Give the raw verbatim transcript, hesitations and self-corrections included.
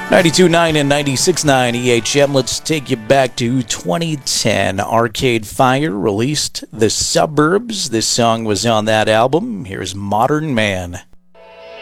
ninety-two point nine and ninety-six point nine E H M. Let's take you back to twenty ten. Arcade Fire released The Suburbs. This song was on that album. Here's Modern Man.